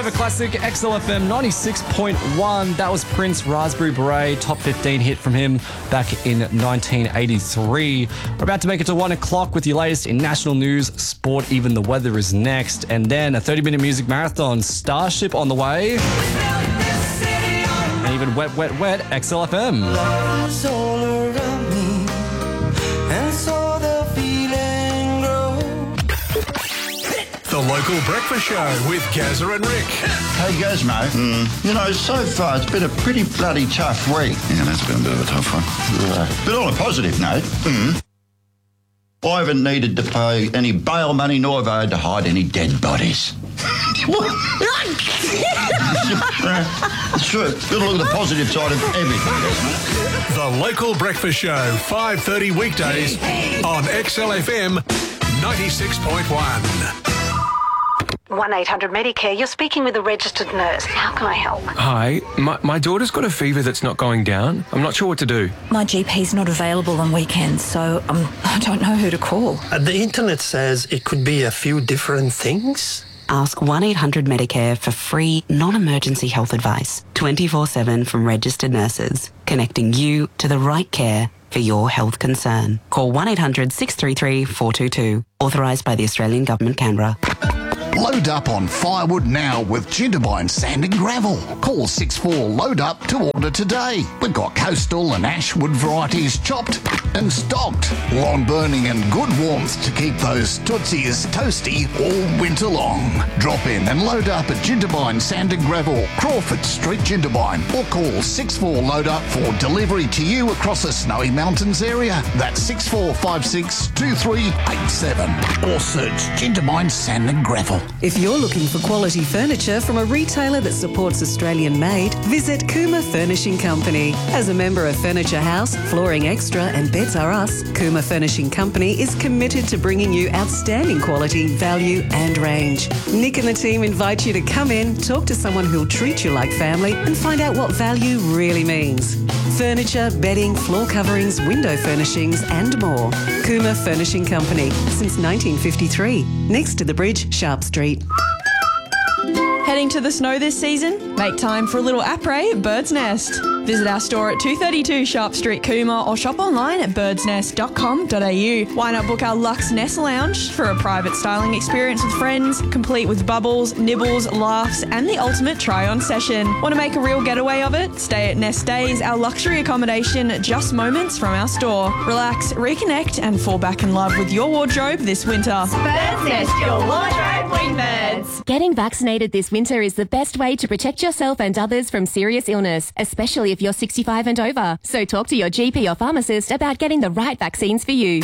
Forever Classic, XLFM 96.1. That was Prince, Raspberry Beret, top 15 hit from him back in 1983. We're about to make it to 1 o'clock with your latest in national news, sport, even the weather is next. And then a 30-minute music marathon, Starship on the way. And even Wet, Wet, Wet, XLFM. Love's all around me, and so the feeling grows. The Local Breakfast Show with Gazza and Rick. Hey, Gaz, mate. You know, so far it's been a pretty bloody tough week. Yeah, that's been a bit of a tough one. But on a positive note, I haven't needed to pay any bail money, nor have I had to hide any dead bodies. It's true. Gotta look at the positive side of everything. The Local Breakfast Show, 5:30 weekdays on XLFM 96.1. 1-800-MEDICARE. You're speaking with a registered nurse. How can I help? Hi, my daughter's got a fever that's not going down. I'm not sure what to do. My GP's not available on weekends, so I don't know who to call. The internet says it could be a few different things. Ask 1-800-MEDICARE for free, non-emergency health advice, 24/7 from registered nurses, connecting you to the right care for your health concern. Call 1-800-633-422. Authorised by the Australian Government, Canberra. Load up on firewood now with Ginterbine Sand and Gravel. Call 64-LOAD-UP to order today. We've got coastal and ashwood varieties chopped and stocked. Lawn burning and good warmth to keep those tootsies toasty all winter long. Drop in and load up at Ginterbine Sand and Gravel, Crawford Street, Ginterbine, or call 64-LOAD-UP for delivery to you across the Snowy Mountains area. That's 64562387. Or search Ginterbine Sand and Gravel. If you're looking for quality furniture from a retailer that supports Australian made, visit Kuma Furnishing Company. As a member of Furniture House, Flooring Extra and Beds R Us, Kuma Furnishing Company is committed to bringing you outstanding quality, value and range. Nick and the team invite you to come in, talk to someone who'll treat you like family and find out what value really means. Furniture, bedding, floor coverings, window furnishings and more. Kuma Furnishing Company, since 1953. Next to the bridge, Sharp Street. Heading to the snow this season? Make time for a little après at Bird's Nest. Visit our store at 232 Sharp Street, Cooma, or shop online at birdsnest.com.au. Why not book our Luxe Nest Lounge for a private styling experience with friends, complete with bubbles, nibbles, laughs, and the ultimate try-on session. Want to make a real getaway of it? Stay at Nest Days, our luxury accommodation just moments from our store. Relax, reconnect, and fall back in love with your wardrobe this winter. Bird's Nest, your wardrobe wingbirds. Getting vaccinated this winter is the best way to protect yourself and others from serious illness, especially if you're 65 and over. So talk to your GP or pharmacist about getting the right vaccines for you.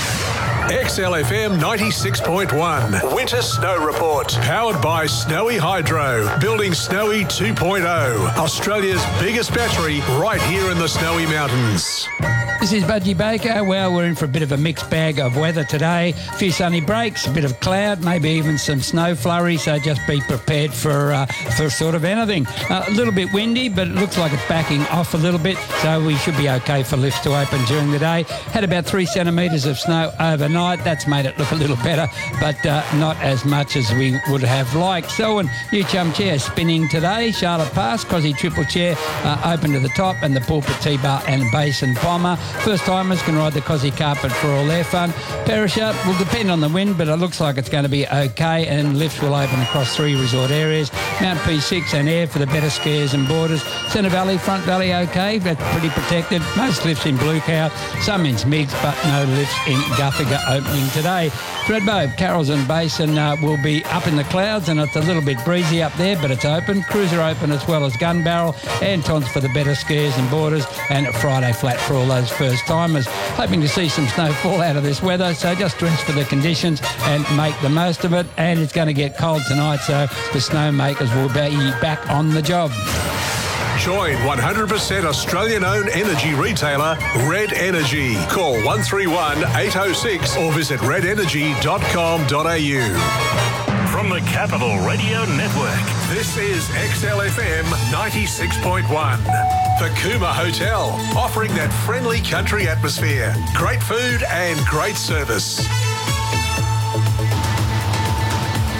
XLFM 96.1 Winter Snow Report. Powered by Snowy Hydro. Building Snowy 2.0. Australia's biggest battery right here in the Snowy Mountains. This is Budgie Baker. Well, we're in for a bit of a mixed bag of weather today. A few sunny breaks, a bit of cloud, maybe even some snow flurries, so just be prepared for sort of anything. A little bit windy, but it looks like it's backing off a little bit, so we should be okay for lifts to open during the day. Had about 3 centimetres of snow overnight. That's made it look a little better, but not as much as we would have liked. Selwyn U-Chum Chair spinning today. Charlotte Pass, Cosy Triple Chair open to the top, and the Pulpit T-Bar and Basin Bomber. First-timers can ride the Cosy Carpet for all their fun. Perisher will depend on the wind, but it looks like it's going to be okay, and lifts will open across 3 resort areas. Mount P6 and Air for the better skiers and boarders. Centre Valley, Front Valley okay, that's pretty protected. Most lifts in Blue Cow, some in Smigs, but no lifts in Guthiga opening today. Thredbo, Carrolls and Basin will be up in the clouds, and it's a little bit breezy up there, but it's open. Cruiser open as well as Gun Barrel, and Tons for the better skiers and boarders, and Friday flat for all those first-timers. Hoping to see some snow fall out of this weather, so just dress for the conditions and make the most of it. And it's going to get cold tonight, so the snowmakers will be back on the job. Join 100% Australian-owned energy retailer Red Energy. Call 131 806 or visit redenergy.com.au. From the Capital Radio Network, this is XLFM 96.1. The Cooma Hotel, offering that friendly country atmosphere, great food and great service.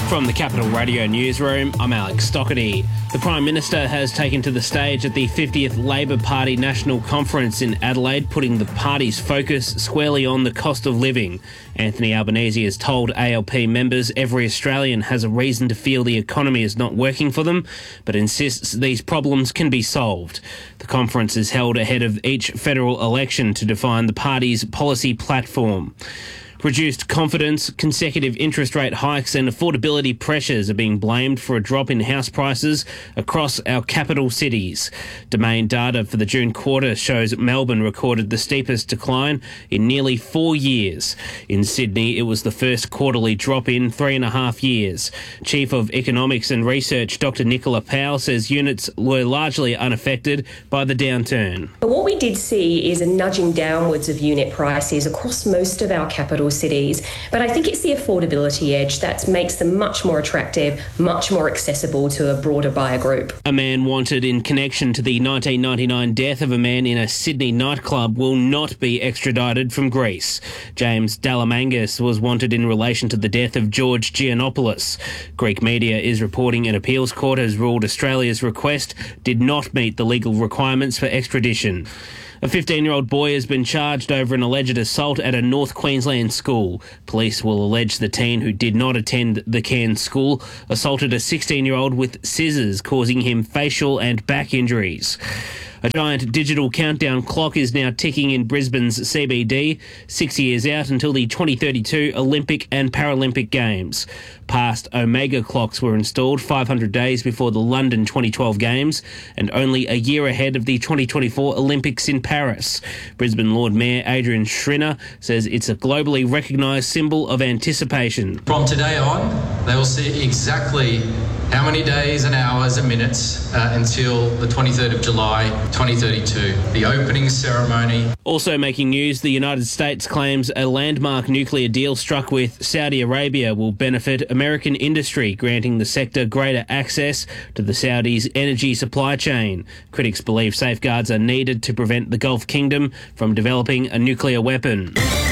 From the Capital Radio Newsroom, I'm Alex Stockerty. The Prime Minister has taken to the stage at the 50th Labor Party National Conference in Adelaide, putting the party's focus squarely on the cost of living. Anthony Albanese has told ALP members every Australian has a reason to feel the economy is not working for them, but insists these problems can be solved. The conference is held ahead of each federal election to define the party's policy platform. Reduced confidence, consecutive interest rate hikes and affordability pressures are being blamed for a drop in house prices across our capital cities. Domain data for the June quarter shows Melbourne recorded the steepest decline in nearly 4 years. In Sydney, it was the first quarterly drop in 3.5 years. Chief of Economics and Research Dr Nicola Powell says units were largely unaffected by the downturn. But what we did see is a nudging downwards of unit prices across most of our capital cities, but I think it's the affordability edge that makes them much more attractive, much more accessible to a broader buyer group. A man wanted in connection to the 1999 death of a man in a Sydney nightclub will not be extradited from Greece. James Dalamangas was wanted in relation to the death of George Giannopoulos. Greek media is reporting an appeals court has ruled Australia's request did not meet the legal requirements for extradition. A 15-year-old boy has been charged over an alleged assault at a North Queensland school. Police will allege the teen, who did not attend the Cairns school, assaulted a 16-year-old with scissors, causing him facial and back injuries. A giant digital countdown clock is now ticking in Brisbane's CBD, 6 years out until the 2032 Olympic and Paralympic Games. Past Omega clocks were installed 500 days before the London 2012 Games and only a year ahead of the 2024 Olympics in Paris. Brisbane Lord Mayor Adrian Schrinner says it's a globally recognised symbol of anticipation. From today on, they will see exactly how many days and hours and minutes until the 23rd of July 2032, the opening ceremony. Also making news, the United States claims a landmark nuclear deal struck with Saudi Arabia will benefit American industry, granting the sector greater access to the Saudis' energy supply chain. Critics believe safeguards are needed to prevent the Gulf Kingdom from developing a nuclear weapon.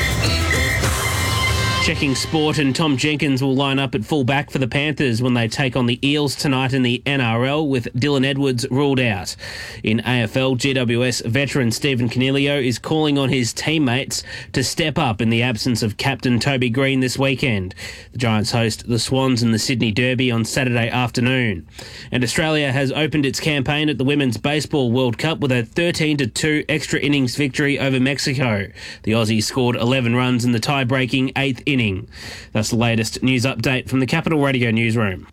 Checking sport, and Tom Jenkins will line up at full-back for the Panthers when they take on the Eels tonight in the NRL, with Dylan Edwards ruled out. In AFL, GWS veteran Stephen Coniglio is calling on his teammates to step up in the absence of captain Toby Green this weekend. The Giants host the Swans in the Sydney Derby on Saturday afternoon. And Australia has opened its campaign at the Women's Baseball World Cup with a 13-2 extra innings victory over Mexico. The Aussies scored 11 runs in the tie-breaking 8th inning. That's the latest news update from the Capital Radio Newsroom.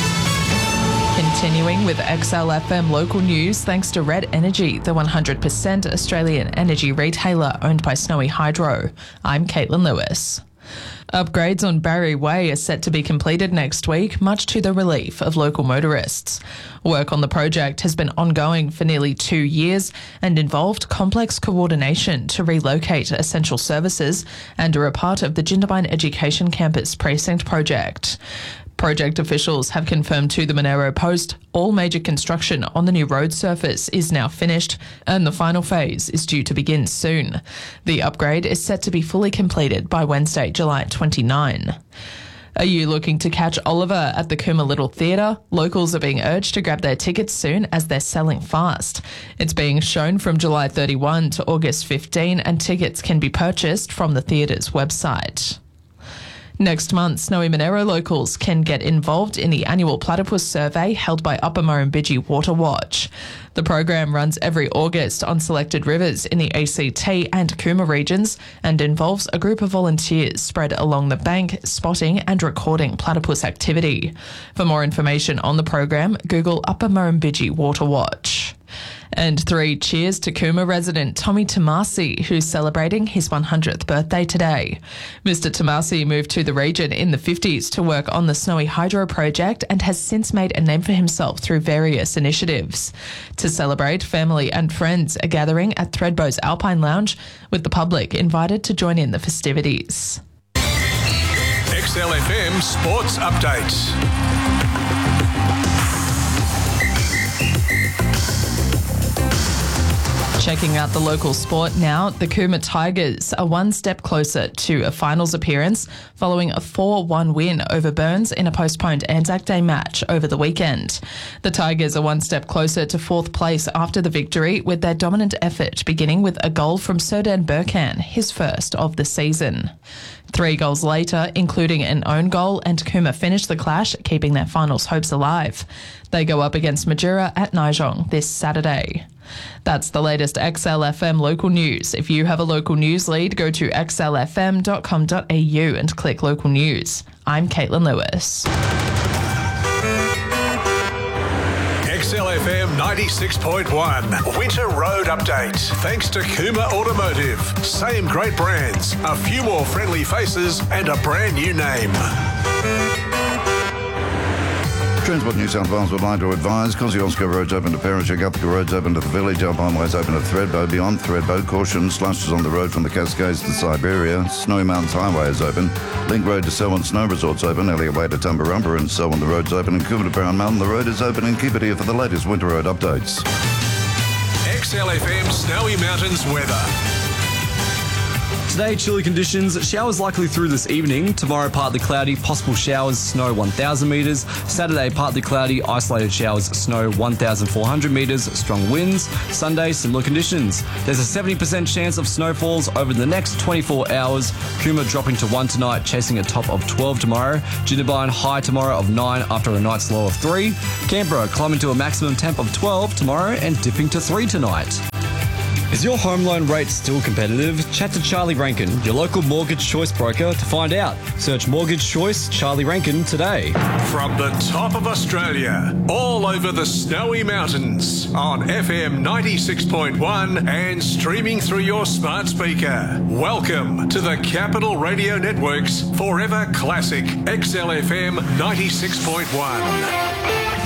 Continuing with XLFM local news, thanks to Red Energy, the 100% Australian energy retailer owned by Snowy Hydro. I'm Caitlin Lewis. Upgrades on Barry Way are set to be completed next week, much to the relief of local motorists. Work on the project has been ongoing for nearly 2 years and involved complex coordination to relocate essential services and are a part of the Jindabyne Education Campus Precinct project. Project officials have confirmed to the Monero Post all major construction on the new road surface is now finished and the final phase is due to begin soon. The upgrade is set to be fully completed by Wednesday, July 29. Are you looking to catch Oliver at the Cooma Little Theatre? Locals are being urged to grab their tickets soon as they're selling fast. It's being shown from July 31 to August 15 and tickets can be purchased from the theatre's website. Next month, Snowy Monero locals can get involved in the annual platypus survey held by Upper Murrumbidgee Water Watch. The program runs every August on selected rivers in the ACT and Cooma regions and involves a group of volunteers spread along the bank, spotting and recording platypus activity. For more information on the program, Google Upper Murrumbidgee Water Watch. And 3 cheers to Cooma resident Tommy Tomasi, who's celebrating his 100th birthday today. Mr. Tomasi moved to the region in the 50s to work on the Snowy Hydro project and has since made a name for himself through various initiatives. To celebrate, family and friends are gathering at Thredbo's Alpine Lounge, with the public invited to join in the festivities. XLFM Sports Updates. Checking Looking at the local sport now, the Cooma Tigers are one step closer to a finals appearance following a 4-1 win over Burns in a postponed Anzac Day match over the weekend. The Tigers are one step closer to fourth place after the victory, with their dominant effort beginning with a goal from Serdan Burkan, his first of the season. 3 goals later, including an own goal, and Cooma finished the clash, keeping their finals hopes alive. They go up against Majura at Nijong this Saturday. That's the latest XLFM local news. If you have a local news lead, go to xlfm.com.au and click local news. I'm Caitlin Lewis. XLFM 96.1 Winter Road Update. Thanks to Cooma Automotive. Same great brands, a few more friendly faces, and a brand new name. Transport New South Wales would like to advise Kosciuszko Road's open to Perisher, Gupta Road's open to the village, Alpine Way's open to Thredbo. Beyond Thredbo, caution, slushes on the road from the Cascades to Siberia. Snowy Mountains Highway is open. Link Road to Selwyn Snow Resort's open. Elliot Way to Tumbarumba and Selwyn the road's open. And Cooma to Brown Mountain the road is open. And keep it here for the latest winter road updates. XLFM Snowy Mountains weather. Today, chilly conditions, showers likely through this evening. Tomorrow, partly cloudy, possible showers, snow 1,000 metres. Saturday, partly cloudy, isolated showers, snow 1,400 metres, strong winds. Sunday, similar conditions. There's a 70% chance of snowfalls over the next 24 hours. Cooma dropping to 1 tonight, chasing a top of 12 tomorrow. Jindabyne high tomorrow of 9 after a night's low of 3. Canberra climbing to a maximum temp of 12 tomorrow and dipping to 3 tonight. Is your home loan rate still competitive? Chat to Charlie Rankin, your local mortgage choice broker, to find out. Search Mortgage Choice Charlie Rankin today. From the top of Australia, all over the Snowy Mountains, on FM 96.1 and streaming through your smart speaker. Welcome to the Capital Radio Network's Forever Classic XLFM 96.1.